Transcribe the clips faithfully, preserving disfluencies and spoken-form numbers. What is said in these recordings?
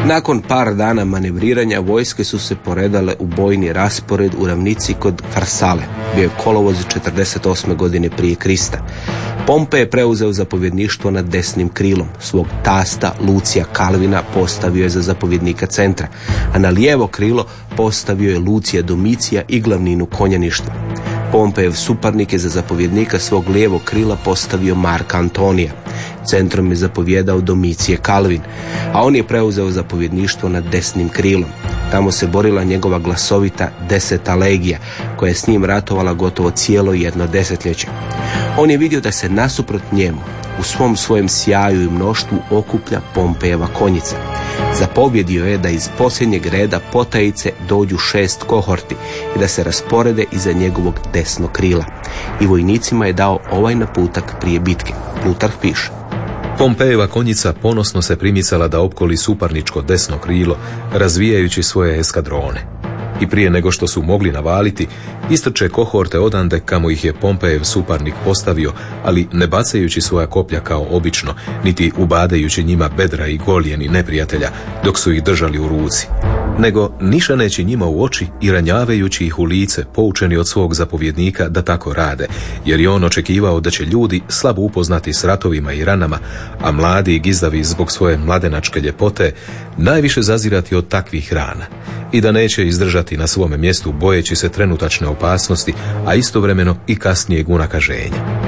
Nakon par dana manevriranja vojske su se poredale u bojni raspored u ravnici kod Farsale. Bio je kolovoz četrdeset osme godine prije Krista. Pompej je preuzeo zapovjedništvo nad desnim krilom. Svog tasta Lucija Kalvina postavio je za zapovjednika centra, a na lijevo krilo postavio je Lucija Domicija i glavninu konjaništva. Pompejev suparnik je za zapovjednika svog lijevog krila postavio Marka Antonija. Centrom je zapovjedao Domicije Kalvin, a on je preuzeo zapovjedništvo nad desnim krilom. Tamo se borila njegova glasovita deseta legija, koja je s njim ratovala gotovo cijelo jedno desetljeće. On je vidio da se nasuprot njemu, u svom svojem sjaju i mnoštvu, okuplja Pompejeva konjica. Zapovjedio je da iz posljednjeg reda potajice dođu šest kohorti i da se rasporede iza njegovog desnog krila. I vojnicima je dao ovaj naputak prije bitke. Plutarh piše: Pompejeva konjica ponosno se primicala da opkoli suparničko desno krilo, razvijajući svoje eskadrone. I prije nego što su mogli navaliti, istrče kohorte odande kamo ih je Pompejev suparnik postavio, ali ne bacajući svoja koplja kao obično, niti ubadajući njima bedra i golijeni neprijatelja dok su ih držali u ruci, nego nišaneći njima u oči i ranjavajući ih u lice, poučeni od svog zapovjednika da tako rade, jer je on očekivao da će ljudi slabo upoznati s ratovima i ranama, a mladi i gizdavi zbog svoje mladenačke ljepote najviše zazirati od takvih rana i da neće izdržati na svome mjestu bojeći se trenutačne opasnosti, a istovremeno i kasnijeg unakaženja.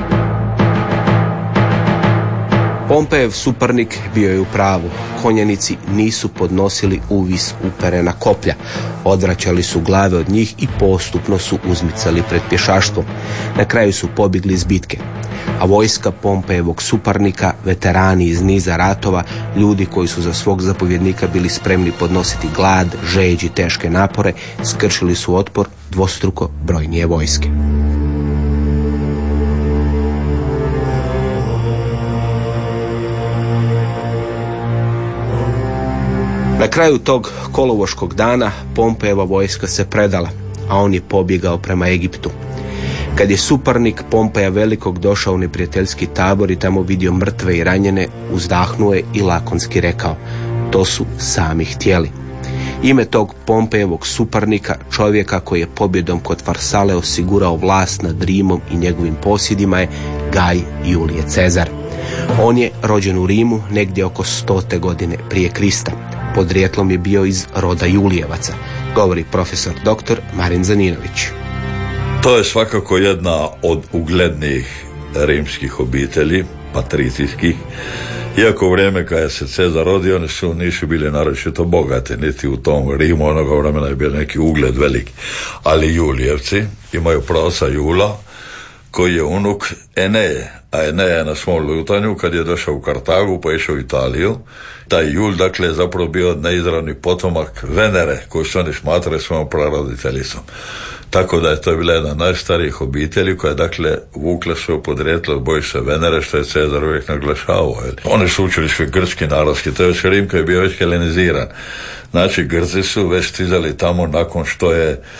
Pompejev suparnik bio je u pravu. Konjanici nisu podnosili uvis uperena koplja. Odvraćali su glave od njih i postupno su uzmicali pred pješaštvom. Na kraju su pobjegli iz bitke. A vojska Pompejevog suparnika, veterani iz niza ratova, ljudi koji su za svog zapovjednika bili spremni podnositi glad, žeđ i teške napore, skršili su otpor dvostruko brojnije vojske. Na kraju tog kolovoškog dana Pompejeva vojska se predala, a on je pobjegao prema Egiptu. Kad je suparnik Pompeja Velikog došao u neprijateljski tabor i tamo vidio mrtve i ranjene, uzdahnuo je i lakonski rekao: to su sami htjeli. Ime tog Pompejevog suparnika, čovjeka koji je pobjedom kod Farsale osigurao vlast nad Rimom i njegovim posjedima, je Gaj Julije Cezar. On je rođen u Rimu negdje oko stote godine prije Krista. Podrijetlom je bio iz roda Julijevaca, govori profesor doktor Marin Zaninović. To je svakako jedna od uglednijih rimskih obitelji, patricijskih, iako u vrijeme kada se Cezar rodio, oni su, nisu bili naročito bogati, niti u tom Rimu onoga vremena je bio neki ugled veliki. Ali Julijevci imaju praoca Jula, koji je unuk Eneje, a Eneja je na svom lutanju, kad je došao u Kartagu pa išao u Italiju. Taj Jul, dakle, je zapravo bio neizravni potomak Venere, koju su oni smatrali svojom praroditeljicom. Tako da je to bila jedna najstarijih obitelji koja je, dakle, vukla svoje podrijetlo od bojišta Venere, što je Cezar uvijek naglašavao. Oni su učili sve grčki narodski, to je već Rim koji je bio već heleniziran. Znači, Grci su već stizali tamo nakon što je e,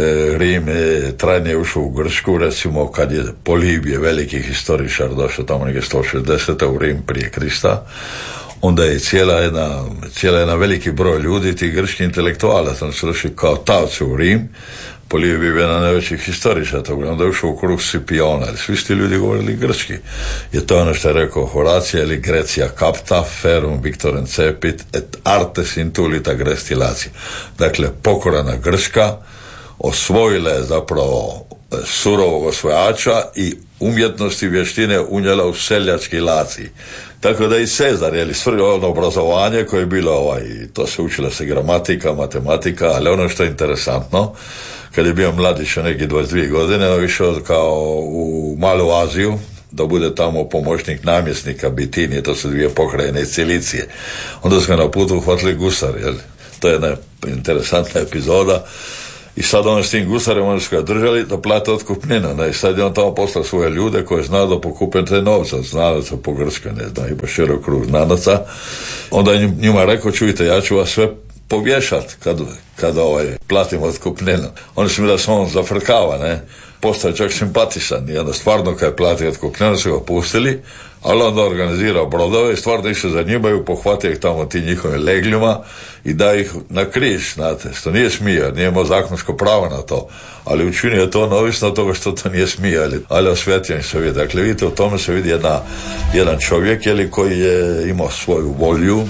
Rim je trajnije ušao u Grčku, recimo kad je Polibije, veliki historičar, došao tamo negdje sto šezdeset u Rim prije Krista. Onda je cijela jedna, cijela jedna veliki broj ljudi, ti grčki intelektualaca, oni su došli kao tavci u Rim. Polibije bi bio jedan najvećih historičara, onda je ušao u krug Scipiona, ali svi ti ljudi govorili grčki. Je to ono što je rekao Horacija, ili Grecia capta, ferum victorem cepit, et artes intulita grestilacija. Dakle, pokorana Grčka osvojila je zapravo surovog osvojača i umjetnosti i vještine unijela u seljački lacij. Tako da i Cezar, je li stvorio ono obrazovanje koje je bilo, ovaj, to se učila se gramatika, matematika, ali ono što je interesantno, kad je bio mladić od nekih dvadeset dvije godine, on je išao kao u Malu Aziju, da bude tamo pomoćnik namjesnika Bitinije, to su dvije pokrajine iz Cilicije. Onda su ga na putu uhvatili gusari, jel? To je jedna interesantna epizoda. I sad on s tim gusarem, oni su ga držali da plate otkupninu, ne, i sad je on tamo poslao svoje ljude koje zna da pokupe te novca, znanaca po Grčkoj, ne znam, ima širok krug znanaca. Onda je njima rekao: čujte, ja ću vas sve povješati kad, kad ovaj, platimo otkupninu. Oni su mi da se on zafrkava, ne. Postaje čak simpatičan i onda stvarno kad je platio otkupninu su ga pustili, ali onda organizirao brodove i stvarno išli za njima i pohvatio ih tamo ti njihovim legljima i da ih na križ, znate, što nije smio, nije imao zakonsko pravo na to, ali učinio je to neovisno od toga što to nije smio, ali, ali osvetio im se vidi. Dakle, vidite, u tome se vidi jedna, jedan čovjek jeli, koji je imao svoju volju.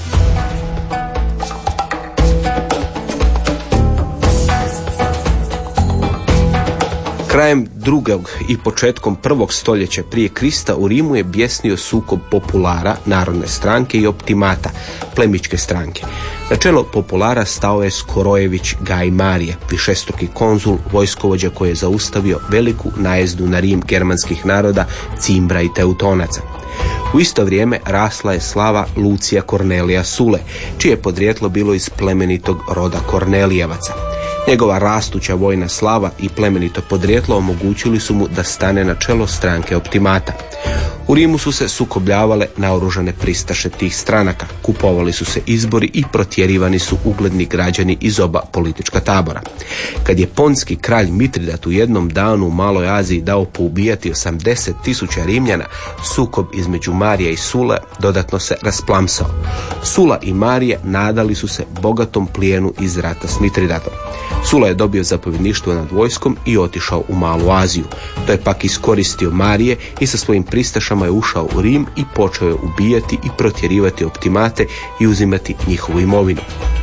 Krajem drugog i početkom prvog stoljeća prije Krista u Rimu je bjesnio sukob populara, narodne stranke i optimata, plemićke stranke. Na čelo populara stao je Skorojević Gaj Marije, višestruki konzul, vojskovođa koji je zaustavio veliku najezdu na Rim germanskih naroda, Cimbra i Teutonaca. U isto vrijeme rasla je slava Lucija Kornelija Sule, čije podrijetlo bilo iz plemenitog roda Kornelijevaca. Njegova rastuća vojna slava i plemenito podrijetlo omogućili su mu da stane na čelo stranke optimata. U Rimu su se sukobljavale naoružane pristaše tih stranaka, kupovali su se izbori i protjerivani su ugledni građani iz oba politička tabora. Kad je ponski kralj Mitridat u jednom danu u Maloj Aziji dao poubijati osamdeset tisuća Rimljana, sukob između Marija i Sule dodatno se rasplamsao. Sula i Marije nadali su se bogatom plijenu iz rata s Mitridatom. Sula je dobio zapovjedništvo nad vojskom i otišao u Malu Aziju. To je pak iskoristio Marije i sa svojim pristašama je ušao u Rim i počeo je ubijati i protjerivati optimate i uzimati njihovu imovinu.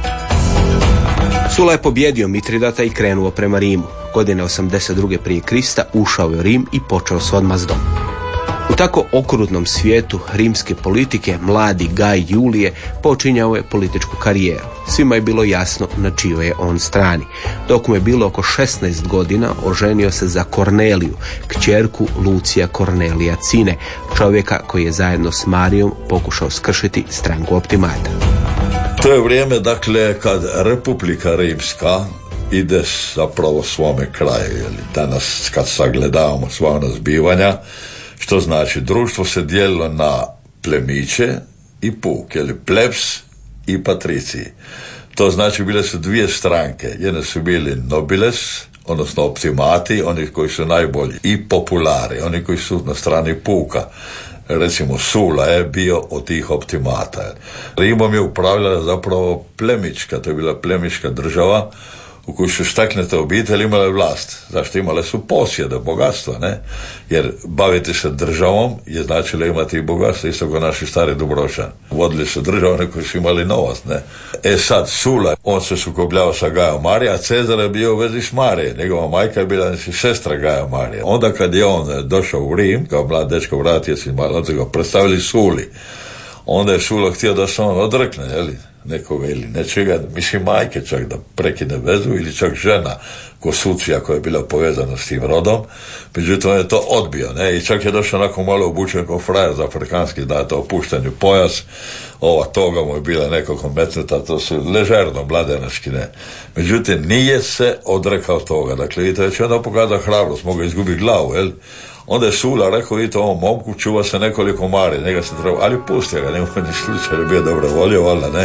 Sula je pobjedio Mitridata i krenuo prema Rimu. Godine osamdeset druge prije Krista ušao je u Rim i počeo s odmazdom. U tako okrutnom svijetu rimske politike mladi Gaj Julije počinjao je političku karijeru. Svima je bilo jasno na čijoj je on strani. Dok mu je bilo oko šesnaest godina, oženio se za Korneliju, kćerku Lucija Kornelija Cine, čovjeka koji je zajedno s Marijom pokušao skršiti stranku optimata. To je vrijeme, dakle, kad Republika Rimska ide zapravo svome kraju. Jeli, danas kad sagledavamo sva ona zbivanja, što znači društvo se dijelilo na plemiće i puk, jeli, plebs i patriciji. To znači bile su dvije stranke. Jedne su bili nobiles, odnosno optimati, oni koji su najbolji, i populari, oni koji su na strani puka. Recimo Sula je bio od tih optimata. Rimom je upravljala zapravo plemička, to je bila plemička država u kojoj su štaknete obitelji imale vlast. Zašto? Imale su posjede, bogatstva, ne? Jer baviti se državom je značilo imati i bogatstvo, isto kao naši stari Dubrovčani. Vodili su državne koji su imali novac, ne? E sad, Sula, on se sukobljavao sa Gajom Marija, a Cezar je bio u vezi s Marije. Njegova majka je bila sestra Gaja Marija. Onda kad je on došao u Rim, kao mlad dečko vratio se, malo ga predstavili Suli. Onda je Sula htio da se on odrekne, jeli? Nekoga ili nečega, mislim majke čak da prekine vezu ili čak žena ko Sucija koja je bila povezana s tim rodom, međutim on je to odbio, ne, i čak je došao onako malo obučen kao frajer za afrikanski, da je to opuštanju pojas, ova toga mu je bila nekako metnuta, to su ležerno mladenački, ne, međutim nije se odrekao toga, dakle vidite, već onda pokazao hrabrost, mogu izgubiti glavu, jel? Onda je Sula rekao, vidite, ovom momku čuva se nekoliko Marije, njega se treba, ali pusti ga, nema ni slučaj, je bio dobro volio, valjda, ne.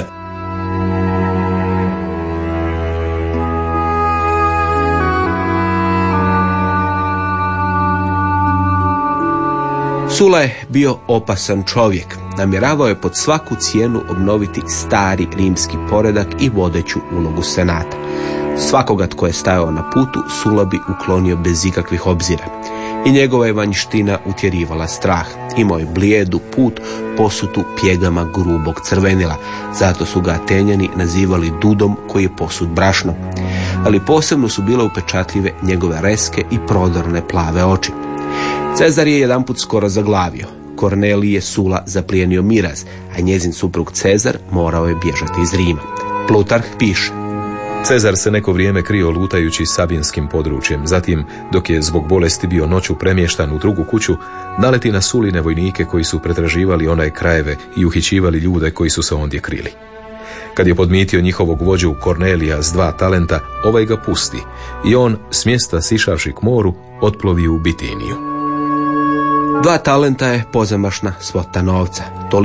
Sula je bio opasan čovjek. Namjeravao je pod svaku cijenu obnoviti stari rimski poredak i vodeću ulogu senata. Svakoga tko je stajao na putu, Sula bi uklonio bez ikakvih obzira. I njegova je vanjština utjerivala strah. Imao je blijedu put, posutu pjegama grubog crvenila. Zato su ga Atenjani nazivali dudom koji je posut brašnom. Ali posebno su bile upečatljive njegove reske i prodorne plave oči. Cezar je jedanput skoro zaglavio. Kornelij je Sula zaplijenio miraz, a njezin suprug Cezar morao je bježati iz Rima. Plutarh piše: Cezar se neko vrijeme krio lutajući sabinskim područjem, zatim, dok je zbog bolesti bio noću premještan u drugu kuću, naleti na Suline vojnike koji su pretraživali onaj krajeve i uhićivali ljude koji su se ondje krili. Kad je podmitio njihovog vođu Kornelija s dva talenta, ovaj ga pusti i on, s mjesta sišavši k moru, otplovi u Bitiniju. Dva talenta je pozamašna svota novca.